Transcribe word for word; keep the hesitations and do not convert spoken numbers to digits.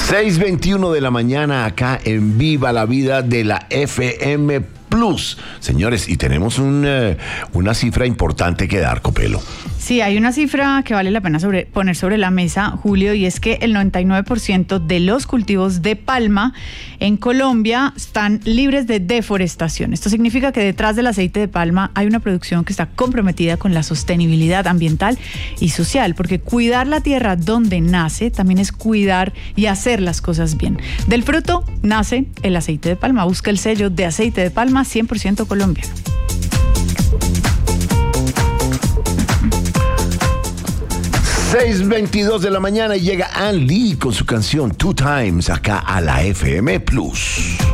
seis veintiuno de la mañana acá en Viva la Vida de la F M Plus. Señores, y tenemos un, eh, una cifra importante que dar, Copelo. Sí, hay una cifra que vale la pena sobre, poner sobre la mesa, Julio, y es que el noventa y nueve por ciento de los cultivos de palma en Colombia están libres de deforestación. Esto significa que detrás del aceite de palma hay una producción que está comprometida con la sostenibilidad ambiental y social, porque cuidar la tierra donde nace también es cuidar y hacer las cosas bien. Del fruto nace el aceite de palma. Busca el sello de aceite de palma cien por ciento colombiano. seis veintidós de la mañana y llega Ann Lee con su canción Two Times acá a la F M Plus.